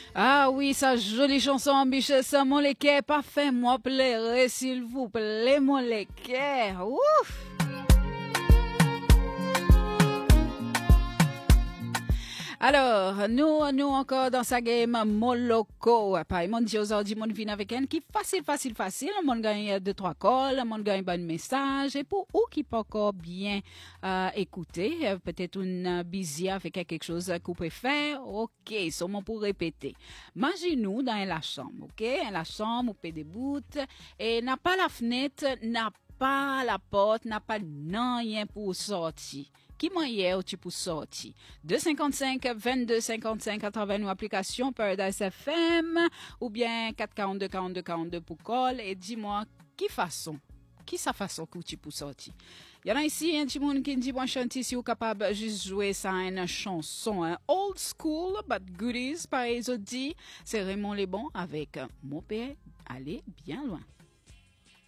Ah oui, sa jolie chanson, Michel Samon Lequer, parfait, moi plairait, s'il vous plaît, mon Lequer. Ouf! Alors, nous encore dans sa game Moloko. Pas mon Dieu, aujourd'hui, mon vin avec elle qui facile. Mon gagne deux, trois calls, mon gagne bon message. Et pour ou qui pas encore bien écouter, peut-être une busy avec quelque chose qu'on peut faire. Ok, seulement pour répéter. Mangez-nous dans la chambre, ok? La chambre, on peut des bouts. Et n'a pas la fenêtre, n'a pas la porte, n'a pas rien pour sortir. Qui moyen ou tu pour sortir? 255 22 55 à travers nos applications Paradise FM ou bien 442 42 42 pour call et dis-moi qui sa façon que tu pour sortir. Il y en a ici un petit monde qui dit bon chanter si vous capable juste jouer ça une chanson hein? Old school but goodies par dit c'est Raymond Lebon avec Mon père allez bien loin.